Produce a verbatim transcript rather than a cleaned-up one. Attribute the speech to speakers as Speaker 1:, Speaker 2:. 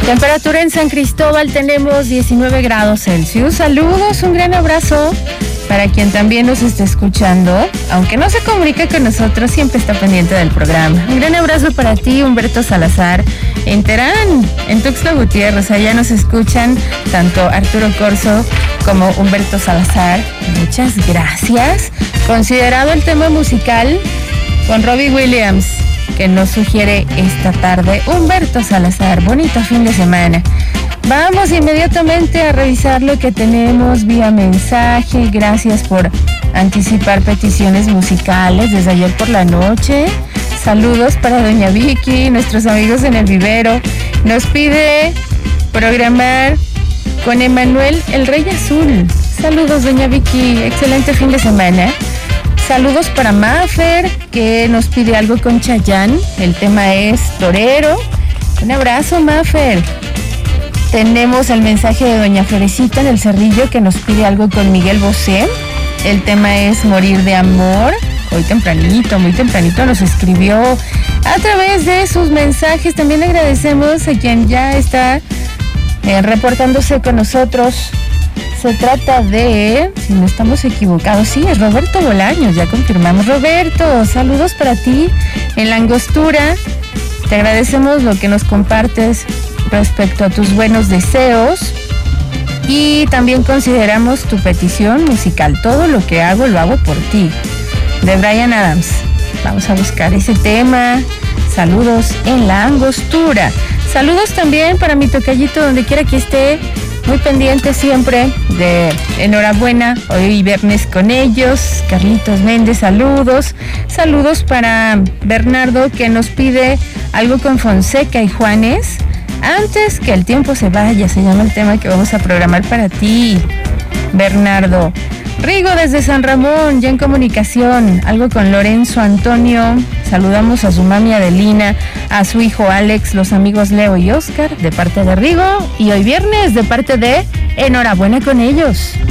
Speaker 1: Temperatura en San Cristóbal tenemos diecinueve grados Celsius. Saludos, un gran abrazo para quien también nos esté escuchando, aunque no se comunica con nosotros, siempre está pendiente del programa. Un gran abrazo para ti, Humberto Salazar, en Terán, en Tuxtla Gutiérrez. Allá nos escuchan tanto Arturo Corso como Humberto Salazar. Muchas gracias. Considerado el tema musical con Robbie Williams, que nos sugiere esta tarde Humberto Salazar. Bonito fin de semana. Vamos inmediatamente a revisar lo que tenemos vía mensaje. Gracias por anticipar peticiones musicales desde ayer por la noche. Saludos para doña Vicky, nuestros amigos en el vivero. Nos pide programar con Emanuel el Rey Azul. Saludos, doña Vicky, excelente fin de semana. Saludos para Mafer, que nos pide algo con Chayanne. El tema es Torero. Un abrazo, Mafer. Tenemos el mensaje de doña Florecita en el Cerrillo, que nos pide algo con Miguel Bosé. El tema es Morir de Amor. Hoy tempranito, muy tempranito nos escribió a través de sus mensajes. También agradecemos a quien ya está eh, reportándose con nosotros. Se trata de, si no estamos equivocados, sí, es Roberto Bolaños, ya confirmamos. Roberto, saludos para ti en La Angostura. Te agradecemos lo que nos compartes respecto a tus buenos deseos y también consideramos tu petición musical. Todo lo que hago, lo hago por ti, de Bryan Adams. Vamos a buscar ese tema. Saludos en La Angostura. Saludos también para mi tocallito, donde quiera que esté, muy pendiente siempre de Enhorabuena, hoy viernes con ellos. Carlitos Méndez, saludos. Saludos para Bernardo, que nos pide algo con Fonseca y Juanes. Antes que el tiempo se vaya, se llama el tema que vamos a programar para ti, Bernardo. Rigo desde San Ramón, ya en comunicación, algo con Lorenzo Antonio. Saludamos a su mami Adelina, a su hijo Alex, los amigos Leo y Oscar, de parte de Rigo. Y hoy viernes, de parte de Enhorabuena con ellos.